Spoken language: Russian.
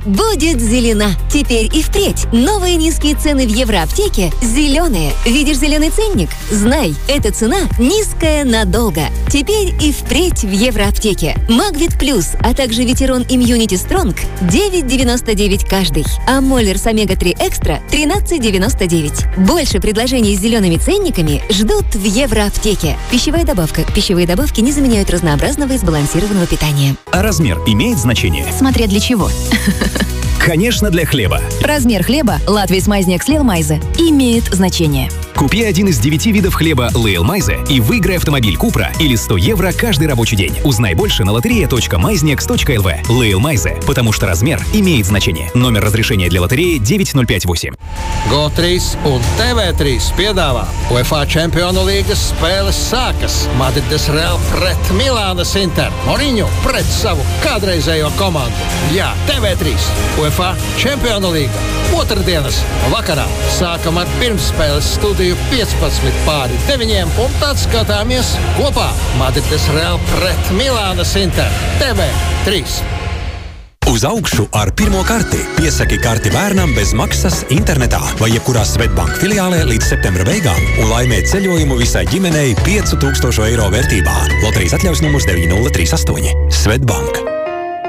будет зелена. Теперь и впредь. Новые низкие цены в Евроаптеке зеленые. Видишь зеленый ценник? Знай, эта цена низкая надолго. Теперь и впредь в Евроаптеке. Магвит Плюс, а также Ветерон Immunity Strong 9,99 каждый. А Моллерс Омега-3 Экстра 13,99. Больше предложений с зелеными ценниками ждут в Евроаптеке. Пищевая добавка. Пищевые добавки не заменяют разнообразного и сбалансированного питания. А размер имеет значение? Смотря для чего. Конечно, для хлеба. Размер хлеба Латвийс Майзнек Лейл Майзе имеет значение. Купи один из 9 видов хлеба Лейл Майзе и выиграй автомобиль Купра или 100 евро каждый рабочий день. Узнай больше на loteria.maiznex.lv. Лейл Майзе, потому что размер имеет значение. Номер разрешения для лотереи 9058. GO3 un TV3 piedāvā UEFA Čempionu līgas spēles sākas. Madrides Real pret Milānas Inter. Mourinho pret savu kādreizējo komandu. Jā, TV3 UEFA Čempionu līga. Otrdienas vakarā sākam ar pirmsspēles studiju 15:9 un tad skatāmies kopā Madrides Real pret Milānas Inter. TV3. Uz augšu ar pirmo karti. Piesaki karti bērnam bez maksas internetā vai jebkurā Svetbank filiālē līdz septembra beigām un laimē ceļojumu visai ģimenei 5000 eiro vērtībā. Loterijas atļaus numurs 9038. Svetbank.